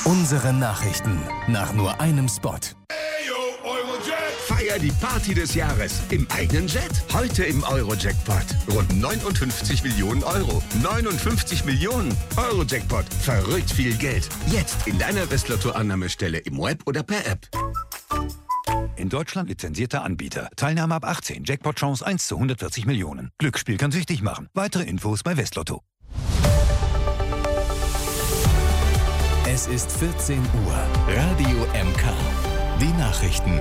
Unsere Nachrichten nach nur einem Spot. Feier die Party des Jahres im eigenen Jet. Heute im Euro-Jackpot. Rund 59 Millionen Euro. 59 Millionen Euro-Jackpot. Verrückt viel Geld. Jetzt in deiner Westlotto-Annahmestelle im Web oder per App. In Deutschland lizenzierter Anbieter. Teilnahme ab 18. Jackpot-Chance 1 zu 140 Millionen. Glücksspiel kann süchtig machen. Weitere Infos bei Westlotto. Es ist 14 Uhr. Radio MK. Die Nachrichten.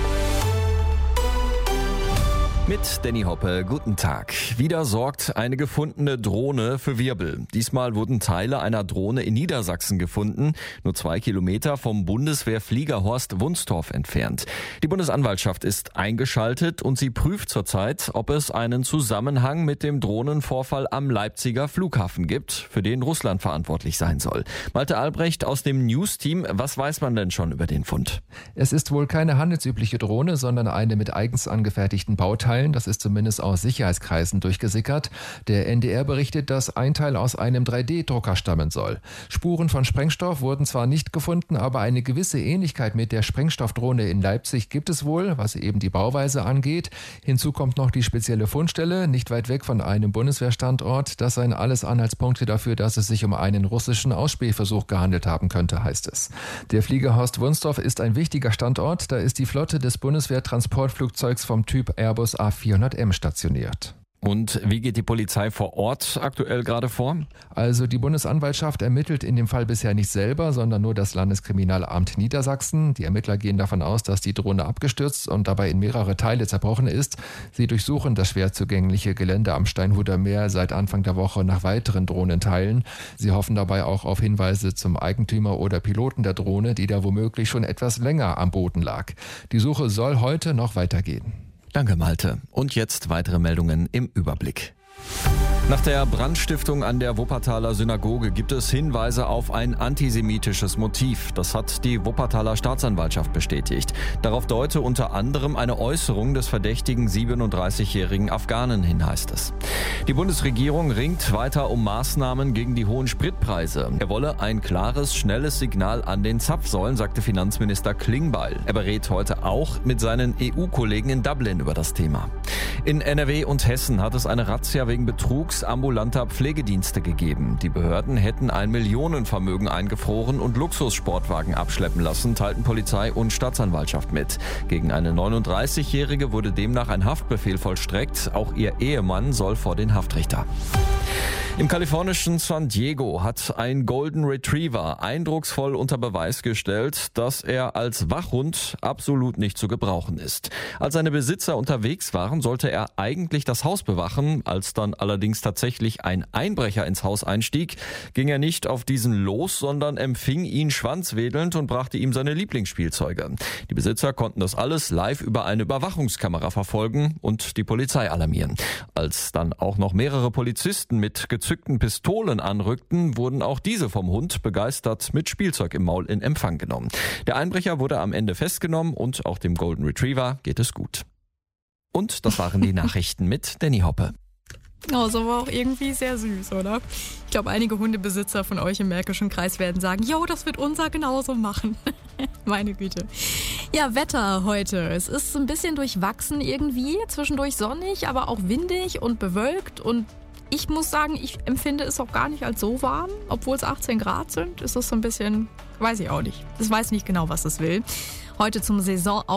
Mit Danny Hoppe, guten Tag. Wieder sorgt eine gefundene Drohne für Wirbel. Diesmal wurden Teile einer Drohne in Niedersachsen gefunden, nur 2 Kilometer vom Bundeswehrfliegerhorst Wunstorf entfernt. Die Bundesanwaltschaft ist eingeschaltet und sie prüft zurzeit, ob es einen Zusammenhang mit dem Drohnenvorfall am Leipziger Flughafen gibt, für den Russland verantwortlich sein soll. Malte Albrecht aus dem News-Team, was weiß man denn schon über den Fund? Es ist wohl keine handelsübliche Drohne, sondern eine mit eigens angefertigten Bauteilen. Das ist zumindest aus Sicherheitskreisen durchgesickert. Der NDR berichtet, dass ein Teil aus einem 3D-Drucker stammen soll. Spuren von Sprengstoff wurden zwar nicht gefunden, aber eine gewisse Ähnlichkeit mit der Sprengstoffdrohne in Leipzig gibt es wohl, was eben die Bauweise angeht. Hinzu kommt noch die spezielle Fundstelle, nicht weit weg von einem Bundeswehrstandort. Das seien alles Anhaltspunkte dafür, dass es sich um einen russischen Ausspähversuch gehandelt haben könnte, heißt es. Der Fliegerhorst Wunstorf ist ein wichtiger Standort. Da ist die Flotte des Bundeswehr-Transportflugzeugs vom Typ Airbus A400M stationiert. Und wie geht die Polizei vor Ort aktuell gerade vor? Also die Bundesanwaltschaft ermittelt in dem Fall bisher nicht selber, sondern nur das Landeskriminalamt Niedersachsen. Die Ermittler gehen davon aus, dass die Drohne abgestürzt und dabei in mehrere Teile zerbrochen ist. Sie durchsuchen das schwer zugängliche Gelände am Steinhuder Meer seit Anfang der Woche nach weiteren Drohnenteilen. Sie hoffen dabei auch auf Hinweise zum Eigentümer oder Piloten der Drohne, die da womöglich schon etwas länger am Boden lag. Die Suche soll heute noch weitergehen. Danke, Malte. Und jetzt weitere Meldungen im Überblick. Nach der Brandstiftung an der Wuppertaler Synagoge gibt es Hinweise auf ein antisemitisches Motiv. Das hat die Wuppertaler Staatsanwaltschaft bestätigt. Darauf deute unter anderem eine Äußerung des verdächtigen 37-jährigen Afghanen hin, heißt es. Die Bundesregierung ringt weiter um Maßnahmen gegen die hohen Spritpreise. Er wolle ein klares, schnelles Signal an den Zapfsäulen, sagte Finanzminister Klingbeil. Er berät heute auch mit seinen EU-Kollegen in Dublin über das Thema. In NRW und Hessen hat es eine Razzia wegen Betrugs ambulanter Pflegedienste gegeben. Die Behörden hätten ein Millionenvermögen eingefroren und Luxussportwagen abschleppen lassen, teilten Polizei und Staatsanwaltschaft mit. Gegen eine 39-Jährige wurde demnach ein Haftbefehl vollstreckt. Auch ihr Ehemann soll vor den Haftrichter. Im kalifornischen San Diego hat ein Golden Retriever eindrucksvoll unter Beweis gestellt, dass er als Wachhund absolut nicht zu gebrauchen ist. Als seine Besitzer unterwegs waren, sollte er eigentlich das Haus bewachen. Als dann allerdings tatsächlich ein Einbrecher ins Haus einstieg, ging er nicht auf diesen los, sondern empfing ihn schwanzwedelnd und brachte ihm seine Lieblingsspielzeuge. Die Besitzer konnten das alles live über eine Überwachungskamera verfolgen und die Polizei alarmieren. Als dann auch noch mehrere Polizisten mit gezückten Pistolen anrückten, wurden auch diese vom Hund begeistert mit Spielzeug im Maul in Empfang genommen. Der Einbrecher wurde am Ende festgenommen und auch dem Golden Retriever geht es gut. Und das waren die Nachrichten mit Danny Hoppe. Oh, so war auch irgendwie sehr süß, oder? Ich glaube, einige Hundebesitzer von euch im Märkischen Kreis werden sagen, jo, das wird unser genauso machen. Meine Güte. Ja, Wetter heute. Es ist ein bisschen durchwachsen irgendwie, zwischendurch sonnig, aber auch windig und bewölkt. Und ich muss sagen, ich empfinde es auch gar nicht als so warm, obwohl es 18 Grad sind. Ist es so ein bisschen, weiß ich auch nicht. Ich weiß nicht genau, was es will. Heute zum Saison